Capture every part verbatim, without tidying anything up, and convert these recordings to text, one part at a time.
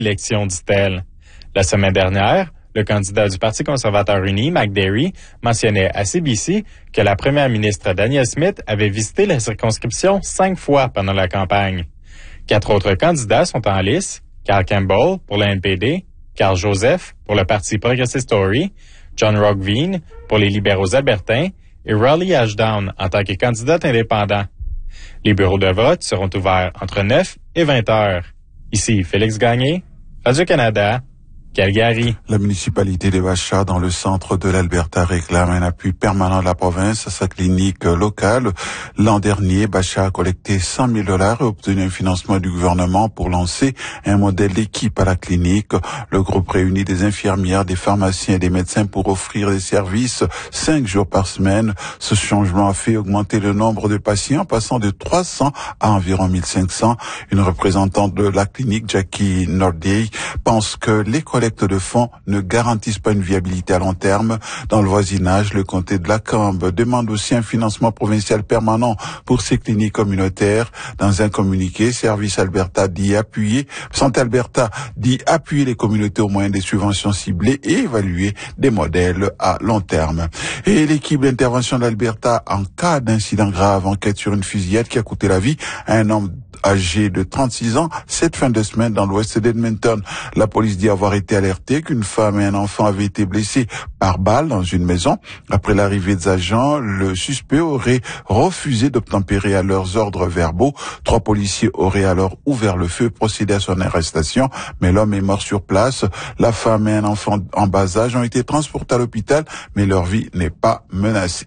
l'élection, dit-elle. La semaine dernière, le candidat du Parti conservateur uni, McDerry, mentionnait à C B C que la première ministre Danielle Smith avait visité la circonscription cinq fois pendant la campagne. Quatre autres candidats sont en lice, Carl Campbell pour le N P D, Carl Joseph pour le Parti progressiste Tory, John Roggeveen pour les libéraux albertains et Raleigh Ashdown en tant que candidat indépendant. Les bureaux de vote seront ouverts entre neuf et vingt heures. Ici Félix Gagné, Radio-Canada, Calgary. La municipalité de Bacha, dans le centre de l'Alberta, réclame un appui permanent de la province à sa clinique locale. L'an dernier, Bacha a collecté cent mille dollars et obtenu un financement du gouvernement pour lancer un modèle d'équipe à la clinique. Le groupe réunit des infirmières, des pharmaciens et des médecins pour offrir des services cinq jours par semaine. Ce changement a fait augmenter le nombre de patients, passant de trois cents à environ mille cinq cents. Une représentante de la clinique, Jackie Norday, pense que les collectes de fonds ne garantissent pas une viabilité à long terme. Dans le voisinage, le comté de Lacombe demande aussi un financement provincial permanent pour ces cliniques communautaires. Dans un communiqué, Service Alberta dit appuyer, Santé Alberta dit appuyer les communautés au moyen des subventions ciblées et évaluer des modèles à long terme. Et l'équipe d'intervention d'Alberta en cas d'incident grave enquête sur une fusillade qui a coûté la vie à un homme âgé de trente-six ans cette fin de semaine dans l'ouest d'Edmonton. La police dit avoir été alertée qu'une femme et un enfant avaient été blessés par balle dans une maison. Après l'arrivée des agents, le suspect aurait refusé d'obtempérer à leurs ordres verbaux. Trois policiers auraient alors ouvert le feu et procédé à son arrestation, mais l'homme est mort sur place. La femme et un enfant en bas âge ont été transportés à l'hôpital, mais leur vie n'est pas menacée.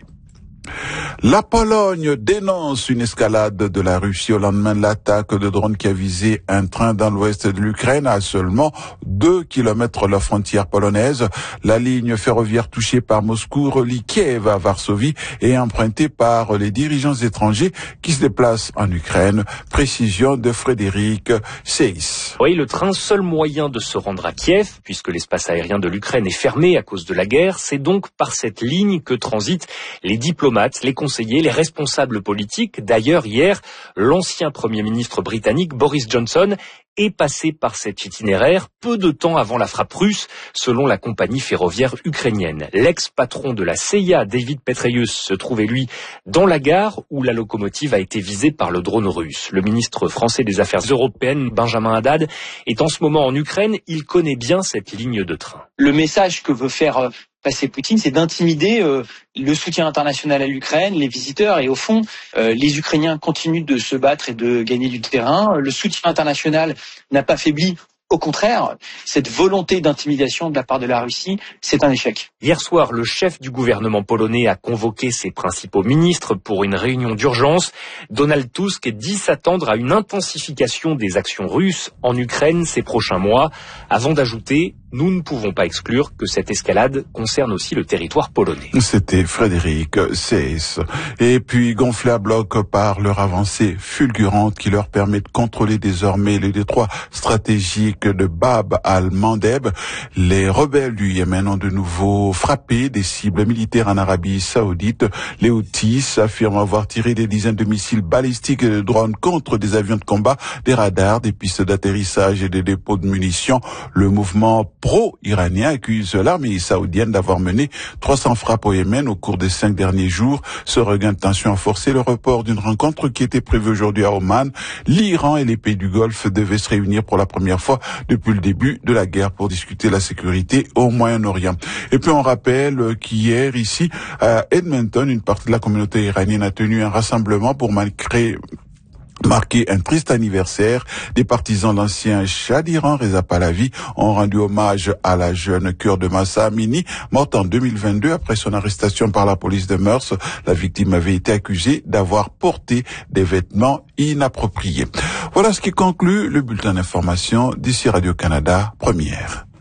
La Pologne dénonce une escalade de la Russie au lendemain de l'attaque de drones qui a visé un train dans l'ouest de l'Ukraine à seulement deux kilomètres de la frontière polonaise. La ligne ferroviaire touchée par Moscou relie Kiev à Varsovie et empruntée par les dirigeants étrangers qui se déplacent en Ukraine. Précision de Frédéric Seyss. Oui, le train, seul moyen de se rendre à Kiev, puisque l'espace aérien de l'Ukraine est fermé à cause de la guerre, c'est donc par cette ligne que transitent les diplomates, les conseillers, les responsables politiques. D'ailleurs, hier, l'ancien Premier ministre britannique Boris Johnson est passé par cet itinéraire peu de temps avant la frappe russe, selon la compagnie ferroviaire ukrainienne. L'ex-patron de la C I A, David Petraeus, se trouvait, lui, dans la gare où la locomotive a été visée par le drone russe. Le ministre français des Affaires européennes, Benjamin Haddad, est en ce moment en Ukraine. Il connaît bien cette ligne de train. Le message que veut faire passer Poutine, c'est d'intimider euh, le soutien international à l'Ukraine, les visiteurs, et au fond, euh, les Ukrainiens continuent de se battre et de gagner du terrain. Le soutien international n'a pas faibli. Au contraire, cette volonté d'intimidation de la part de la Russie, c'est un échec. Hier soir, le chef du gouvernement polonais a convoqué ses principaux ministres pour une réunion d'urgence. Donald Tusk dit s'attendre à une intensification des actions russes en Ukraine ces prochains mois, avant d'ajouter: nous ne pouvons pas exclure que cette escalade concerne aussi le territoire polonais. C'était Frédéric Seyss. Et puis, gonflés à bloc par leur avancée fulgurante qui leur permet de contrôler désormais le détroit stratégique de Bab al-Mandeb, les rebelles du Yémen ont de nouveau frappé des cibles militaires en Arabie Saoudite. Les Houthis affirment avoir tiré des dizaines de missiles balistiques et de drones contre des avions de combat, des radars, des pistes d'atterrissage et des dépôts de munitions. Le mouvement pro-iranien accuse l'armée saoudienne d'avoir mené trois cents frappes au Yémen au cours des cinq derniers jours. Ce regain de tension a forcé le report d'une rencontre qui était prévue aujourd'hui à Oman. L'Iran et les pays du Golfe devaient se réunir pour la première fois depuis le début de la guerre pour discuter la sécurité au Moyen-Orient. Et puis on rappelle qu'hier, ici, à Edmonton, une partie de la communauté iranienne a tenu un rassemblement pour marquer marquer un triste anniversaire. Des partisans d'ancien Shah d'Iran, Reza Pahlavi, ont rendu hommage à la jeune kurde Mahsa Amini, morte en deux mille vingt-deux après son arrestation par la police de Meurs. La victime avait été accusée d'avoir porté des vêtements inappropriés. Voilà ce qui conclut le bulletin d'information d'ici Radio-Canada Première.